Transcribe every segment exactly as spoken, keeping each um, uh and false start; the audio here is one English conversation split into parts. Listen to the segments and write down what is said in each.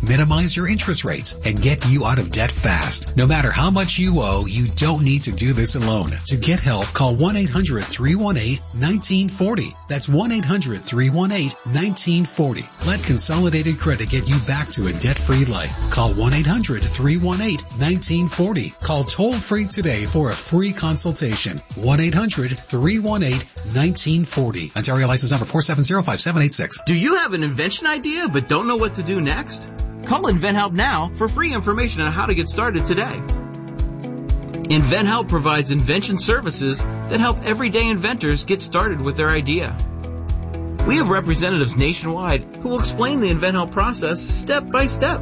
minimize your interest rates, and get you out of debt fast. No matter how much you owe, you don't need to do this alone. To get help, call one eight hundred three one eight one nine four zero. That's one eight hundred three one eight one nine four zero. Let Consolidated Credit get you back to a debt-free life. Call one eight hundred three one eight one nine four zero. Call toll-free today for a free consultation. one eight hundred three one eight one nine four zero. Ontario license number four seven zero five seven eight six. Do you have an invention idea but don't know what to do next? Call InventHelp now for free information on how to get started today. InventHelp provides invention services that help everyday inventors get started with their idea. We have representatives nationwide who will explain the InventHelp process step by step.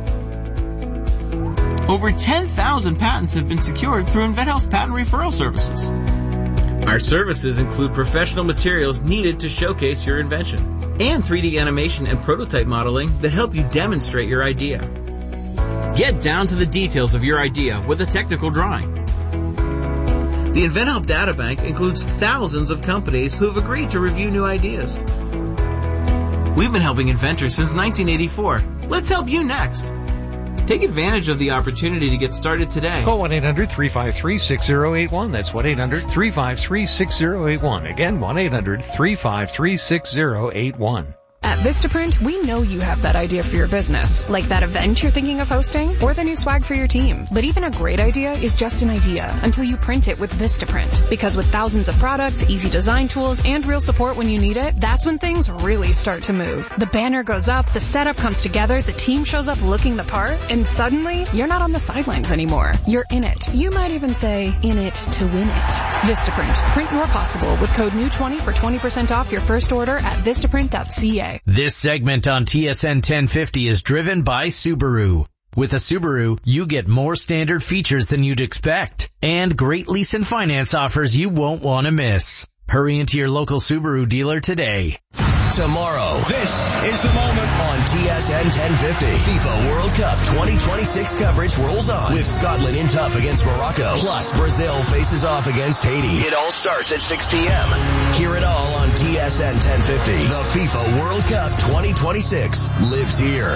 Over ten thousand patents have been secured through InventHelp's patent referral services. Our services include professional materials needed to showcase your invention and three D animation and prototype modeling that help you demonstrate your idea. Get down to the details of your idea with a technical drawing. The InventHelp Databank includes thousands of companies who have agreed to review new ideas. We've been helping inventors since nineteen eighty-four. Let's help you next. Take advantage of the opportunity to get started today. Call one eight hundred three five three six zero eight one. That's one eight hundred three five three six zero eight one. Again, one eight hundred three five three six zero eight one. At Vistaprint, we know you have that idea for your business, like that event you're thinking of hosting, or the new swag for your team. But even a great idea is just an idea until you print it with Vistaprint. Because with thousands of products, easy design tools, and real support when you need it, that's when things really start to move. The banner goes up, the setup comes together, the team shows up looking the part, and suddenly, you're not on the sidelines anymore. You're in it. You might even say, in it to win it. Vistaprint. Print your possible with code N E W twenty for twenty percent off your first order at vistaprint dot c a. This segment on T S N ten fifty is driven by Subaru. With a Subaru, you get more standard features than you'd expect and great lease and finance offers you won't want to miss. Hurry into your local Subaru dealer today. Tomorrow, this is the moment on T S N ten fifty. FIFA World Cup twenty twenty-six coverage rolls on with Scotland in tough against Morocco. Plus, Brazil faces off against Haiti. It all starts at six p.m. Hear it all on T S N ten fifty. The FIFA World Cup twenty twenty-six lives here.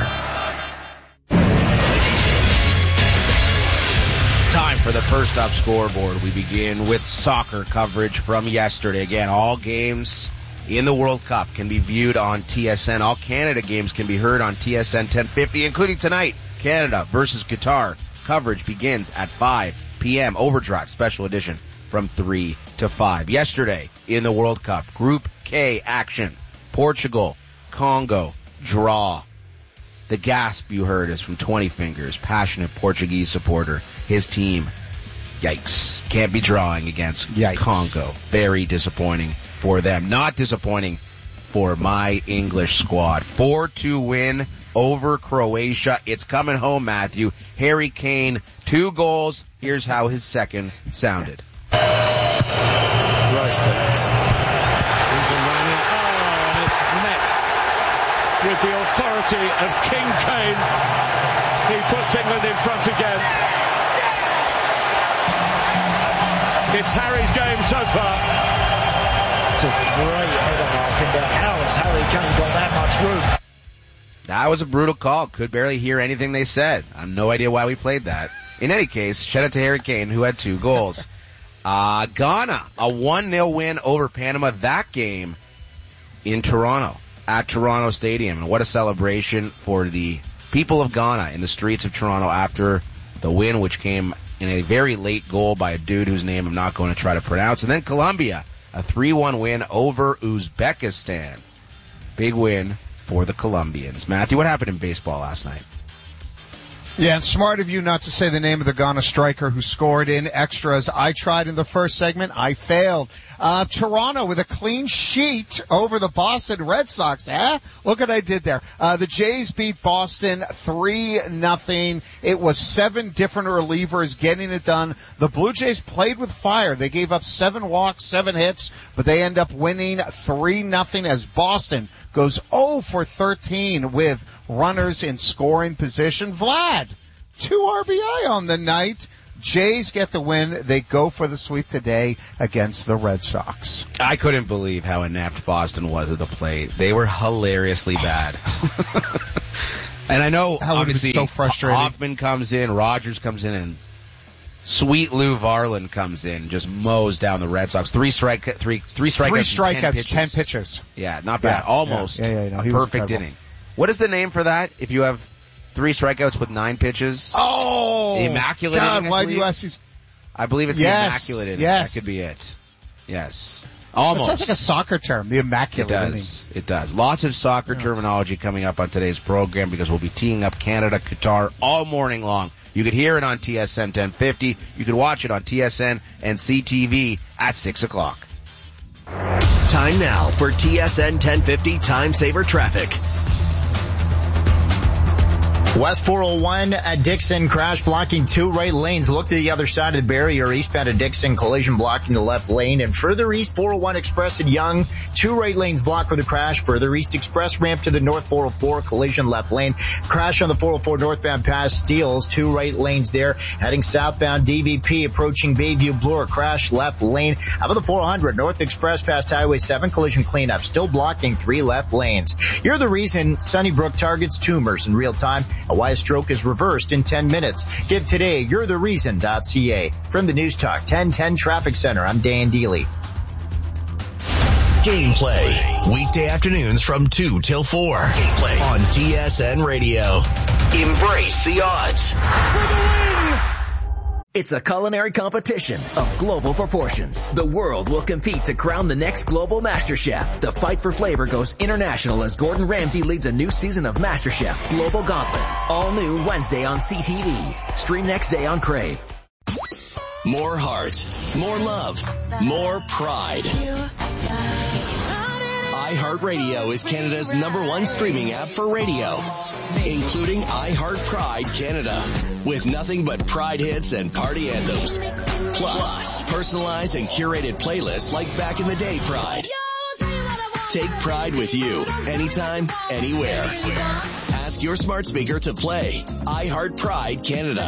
Time for the first up scoreboard. We begin with soccer coverage from yesterday. Again, all games in the World Cup can be viewed on T S N. All Canada games can be heard on T S N ten fifty, including tonight, Canada versus Qatar. Coverage begins at five p.m. Overdrive special edition from three to five. Yesterday in the World Cup, Group K action. Portugal, Congo, draw. The gasp you heard is from twenty Fingers, passionate Portuguese supporter. His team, yikes, can't be drawing against yikes. Congo. Very disappointing for them. Not disappointing for my English squad. four two win over Croatia. It's coming home, Matthew. Harry Kane, two goals. Here's how his second sounded. Rice takes. Oh, it's met with the authority of King Kane. He puts England in front again. It's Harry's game so far. It's a great header, Martin, but how has Harry Kane got that much room? That was a brutal call. Could barely hear anything they said. I have no idea why we played that. In any case, shout out to Harry Kane, who had two goals. uh, Ghana, a one nil win over Panama. That game in Toronto, at Toronto Stadium. And what a celebration for the people of Ghana in the streets of Toronto after the win, which came in a very late goal by a dude whose name I'm not going to try to pronounce. And then Colombia, a three one win over Uzbekistan. Big win for the Colombians. Matthew, what happened in baseball last night? Yeah, and smart of you not to say the name of the Ghana striker who scored in extras. I tried in the first segment. I failed. Uh, Toronto with a clean sheet over the Boston Red Sox. Eh? Look what I did there. Uh, the Jays beat Boston three nothing. It was seven different relievers getting it done. The Blue Jays played with fire. They gave up seven walks, seven hits, but they end up winning three nothing as Boston goes oh for thirteen with runners in scoring position. Vlad, two R B I on the night. Jays get the win. They go for the sweep today against the Red Sox. I couldn't believe how inept Boston was at the plate. They were hilariously bad. And I know, That would have obviously, been so frustrating. Hoffman comes in, Rogers comes in, and sweet Lou Varland comes in, just mows down the Red Sox. Three strike, three, three strikeouts, Three strikeouts, strikeouts, ten, ten pitches. Yeah, not bad. Yeah, Almost yeah, yeah, yeah, no, a he was perfect incredible. inning. What is the name for that? If you have three strikeouts with nine pitches, Oh, the immaculate God, inning. I why do believe? you ask these? I believe it's Yes, the immaculate inning. yes. That could be it. Yes. It Almost. sounds like a soccer term, the It immaculate inning. does. It does. Lots of soccer terminology coming up on today's program because we'll be teeing up Canada, Qatar all morning long. You could hear it on T S N ten fifty. You could watch it on T S N and C T V at six o'clock. Time now for T S N ten fifty Time Saver Traffic. West four oh one at Dixon, crash blocking two right lanes. Look to the other side of the barrier, eastbound at Dixon, collision blocking the left lane. And further east, four oh one Express at Young, two right lanes blocked for the crash. Further east, Express ramp to the north four oh four, collision left lane. Crash on the four oh four northbound past Steeles, two right lanes there. Heading southbound, D V P approaching Bayview Bloor, crash left lane. Out of the four hundred, North Express past Highway seven, collision cleanup, still blocking three left lanes. You're the reason Sunnybrook targets tumors in real time. A why a stroke is reversed in ten minutes. Give today you're the reason dot c a. From the News Talk ten ten Traffic Center, I'm Dan Deely. Gameplay. Weekday afternoons from two till four. Gameplay on T S N Radio. Embrace the odds. For the win! It's a culinary competition of global proportions. The world will compete to crown the next global Master Chef. The fight for flavor goes international as Gordon Ramsay leads a new season of Master Chef Global Gauntlet. All new Wednesday on C T V. Stream next day on Crave. More heart, more love, more pride. iHeartRadio is Canada's number one streaming app for radio, including iHeart Pride Canada, with nothing but Pride hits and party anthems. Plus, personalized and curated playlists like Back in the Day Pride. Take Pride with you, anytime, anywhere. Ask your smart speaker to play iHeart Pride Canada.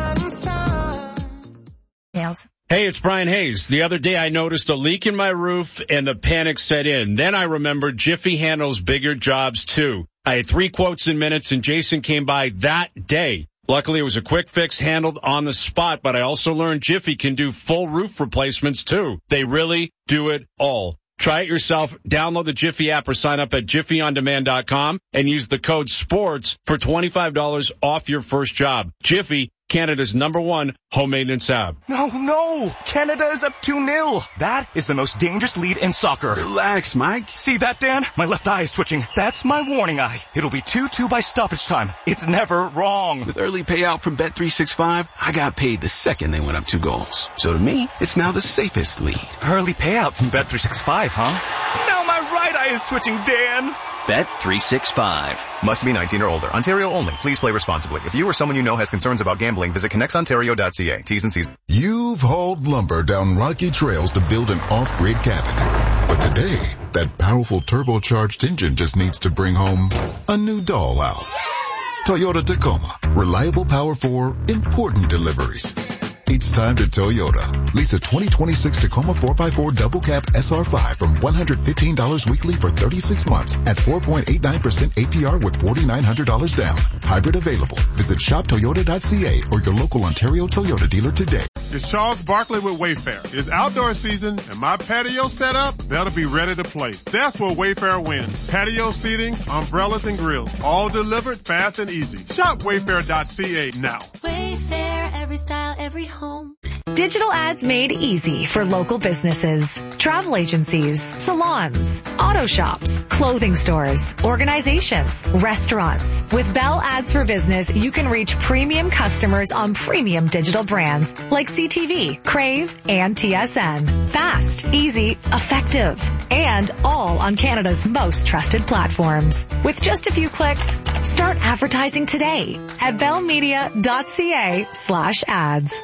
Hey, it's Brian Hayes. The other day I noticed a leak in my roof and the panic set in. Then I remembered Jiffy handles bigger jobs too. I had three quotes in minutes and Jason came by that day. Luckily, it was a quick fix handled on the spot, but I also learned Jiffy can do full roof replacements too. They really do it all. Try it yourself. Download the Jiffy app or sign up at jiffy on demand dot com and use the code SPORTS for twenty-five dollars off your first job. Jiffy, Canada's number one home maintenance app. No, no! Canada is up two nil. That is the most dangerous lead in soccer. Relax, Mike. See that, Dan? My left eye is twitching. That's my warning eye. It'll be two two by stoppage time. It's never wrong. With early payout from Bet three sixty-five, I got paid the second they went up two goals. So to me, it's now the safest lead. Early payout from Bet three sixty-five, huh? Now my right eye is twitching, Dan. Bet three sixty-five. Must be nineteen or older. Ontario only. Please play responsibly. If you or someone you know has concerns about gambling, visit connects ontario dot c a. T's and C's. You've hauled lumber down rocky trails to build an off-grid cabin. But today, that powerful turbocharged engine just needs to bring home a new dollhouse. Toyota Tacoma. Reliable power for important deliveries. It's time to Toyota. Lease a twenty twenty-six Tacoma four by four double cab S R five from one hundred fifteen dollars weekly for thirty-six months at four point eight nine percent A P R with four thousand nine hundred dollars down. Hybrid available. Visit shop toyota dot c a or your local Ontario Toyota dealer today. It's Charles Barkley with Wayfair. It's outdoor season and my patio set up, that'll be ready to play. That's where Wayfair wins. Patio seating, umbrellas and grills, all delivered fast and easy. Shop wayfair dot c a now. Wayfair, every style, every home. Digital ads made easy for local businesses, travel agencies, salons, auto shops, clothing stores, organizations, restaurants. With Bell Ads for Business, you can reach premium customers on premium digital brands like C T V, Crave, and T S N. Fast, easy, effective, and all on Canada's most trusted platforms. With just a few clicks, start advertising today at bell media dot c a slash ads.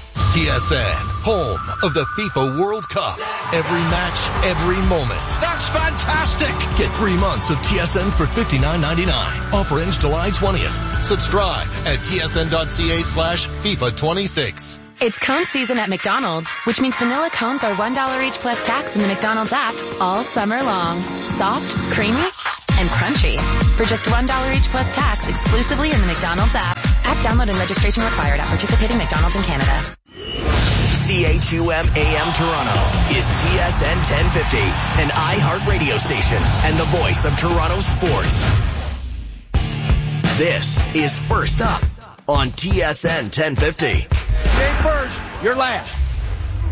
T S N, home of the FIFA World Cup. Every match, every moment. That's fantastic! Get three months of T S N for fifty-nine ninety-nine. Offer ends July twentieth. Subscribe at tsn dot c a slash FIFA twenty-six. It's cone season at McDonald's, which means vanilla cones are one dollar each plus tax in the McDonald's app all summer long. Soft, creamy, and crunchy. for just one dollar each plus tax exclusively in the McDonald's app. App download and registration required at participating McDonald's in Canada. C H U M A M Toronto is T S N ten fifty, an iHeart radio station and the voice of Toronto sports. This is First Up on T S N ten fifty. Game first, you're last.